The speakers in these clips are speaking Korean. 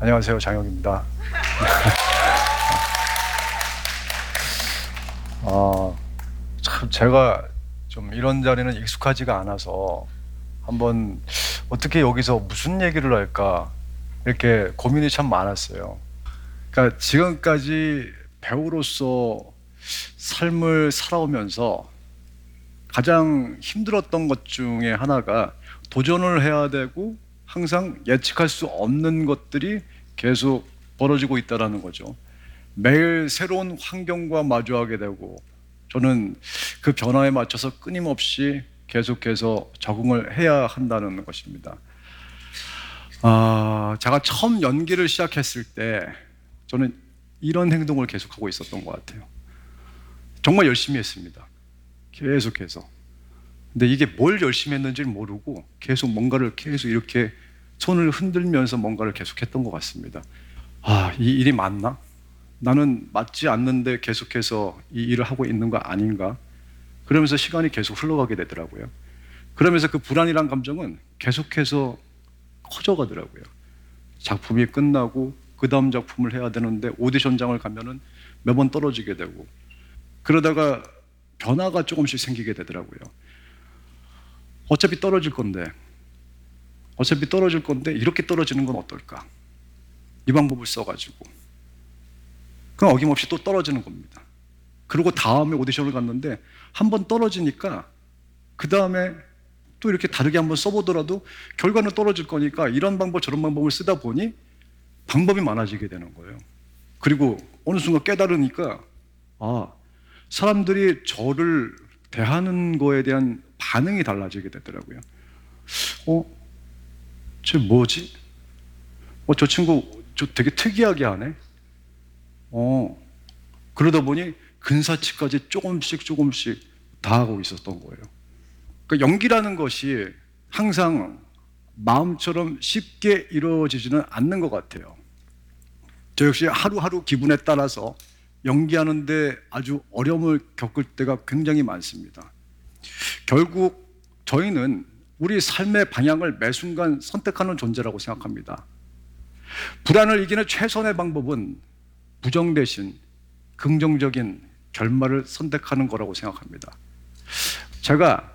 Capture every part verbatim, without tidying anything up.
안녕하세요, 장혁입니다. 어, 참 제가 좀 이런 자리는 익숙하지가 않아서 한번 어떻게 여기서 무슨 얘기를 할까 이렇게 고민이 참 많았어요. 그러니까 지금까지 배우로서 삶을 살아오면서 가장 힘들었던 것 중에 하나가 도전을 해야 되고 항상 예측할 수 없는 것들이 계속 벌어지고 있다는 거죠. 매일 새로운 환경과 마주하게 되고 저는 그 변화에 맞춰서 끊임없이 계속해서 적응을 해야 한다는 것입니다. 아, 제가 처음 연기를 시작했을 때 저는 이런 행동을 계속하고 있었던 것 같아요. 정말 열심히 했습니다. 계속해서. 근데 이게 뭘 열심히 했는지를 모르고 계속 뭔가를 계속 이렇게 손을 흔들면서 뭔가를 계속했던 것 같습니다. 아, 이 일이 맞나? 나는 맞지 않는데 계속해서 이 일을 하고 있는 거 아닌가? 그러면서 시간이 계속 흘러가게 되더라고요. 그러면서 그 불안이란 감정은 계속해서 커져가더라고요. 작품이 끝나고 그 다음 작품을 해야 되는데 오디션장을 가면은 매번 떨어지게 되고 그러다가 변화가 조금씩 생기게 되더라고요. 어차피 떨어질 건데 어차피 떨어질 건데 이렇게 떨어지는 건 어떨까? 이 방법을 써가지고 그럼 어김없이 또 떨어지는 겁니다. 그리고 다음에 오디션을 갔는데 한 번 떨어지니까 그 다음에 또 이렇게 다르게 한번 써보더라도 결과는 떨어질 거니까 이런 방법 저런 방법을 쓰다 보니 방법이 많아지게 되는 거예요. 그리고 어느 순간 깨달으니까 아, 사람들이 저를 대하는 거에 대한 반응이 달라지게 되더라고요. 어? 쟤 뭐지? 어, 저 친구 저 되게 특이하게 하네? 어, 그러다 보니 근사치까지 조금씩 조금씩 다가가고 있었던 거예요. 그러니까 연기라는 것이 항상 마음처럼 쉽게 이루어지지는 않는 것 같아요. 저 역시 하루하루 기분에 따라서 연기하는데 아주 어려움을 겪을 때가 굉장히 많습니다. 결국 저희는 우리 삶의 방향을 매 순간 선택하는 존재라고 생각합니다. 불안을 이기는 최선의 방법은 부정 대신 긍정적인 결말을 선택하는 거라고 생각합니다. 제가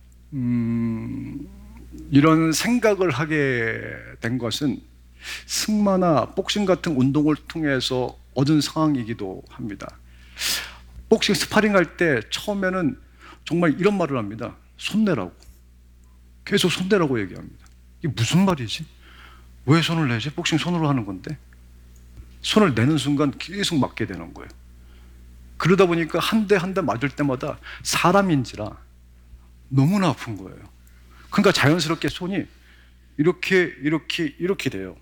음, 이런 생각을 하게 된 것은 승마나 복싱 같은 운동을 통해서 얻은 상황이기도 합니다. 복싱 스파링 할 때 처음에는 정말 이런 말을 합니다. 손내라고. 계속 손내라고 얘기합니다. 이게 무슨 말이지? 왜 손을 내지? 복싱 손으로 하는 건데. 손을 내는 순간 계속 맞게 되는 거예요. 그러다 보니까 한 대 한 대 맞을 때마다 사람인지라 너무나 아픈 거예요. 그러니까 자연스럽게 손이 이렇게 이렇게 이렇게 돼요.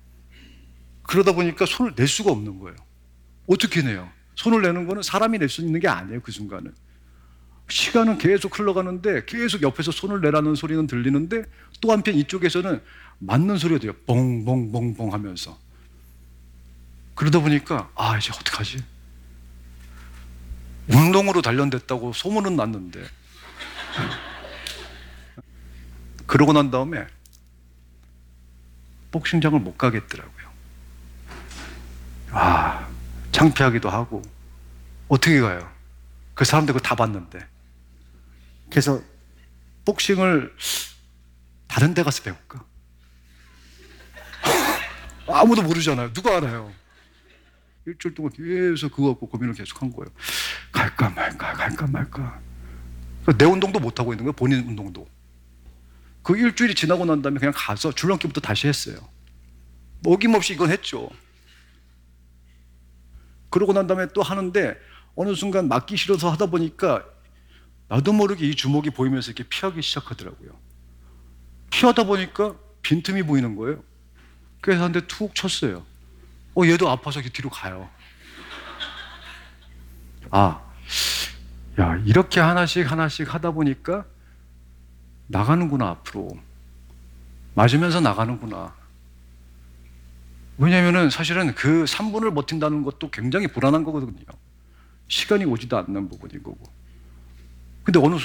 그러다 보니까 손을 낼 수가 없는 거예요. 어떻게 내요? 손을 내는 거는 사람이 낼 수 있는 게 아니에요. 그 순간은. 시간은 계속 흘러가는데 계속 옆에서 손을 내라는 소리는 들리는데 또 한편 이쪽에서는 맞는 소리가 돼요. 뻥뻥뻥뻥 하면서. 그러다 보니까 아, 이제 어떡하지? 운동으로 단련됐다고 소문은 났는데 그러고 난 다음에 복싱장을 못 가겠더라고요. 아, 창피하기도 하고 어떻게 가요? 그 사람들 그거 다 봤는데. 그래서 복싱을 다른 데 가서 배울까? 아무도 모르잖아요. 누가 알아요? 일주일 동안 계속 그거 갖고 고민을 계속 한 거예요. 갈까 말까 갈까 말까. 내 운동도 못 하고 있는 거예요. 본인 운동도. 그 일주일이 지나고 난 다음에 그냥 가서 줄넘기부터 다시 했어요. 어김없이 이건 했죠. 그러고 난 다음에 또 하는데 어느 순간 맞기 싫어서 하다 보니까 나도 모르게 이 주먹이 보이면서 이렇게 피하기 시작하더라고요. 피하다 보니까 빈틈이 보이는 거예요. 그래서 한 대 툭 쳤어요. 어, 얘도 아파서 뒤로 가요. 아, 야, 이렇게 하나씩 하나씩 하다 보니까 나가는구나, 앞으로. 맞으면서 나가는구나. 왜냐면은 사실은 그 삼 분을 버틴다는 것도 굉장히 불안한 거거든요. 시간이 오지도 않는 부분인 거고. 근데 어느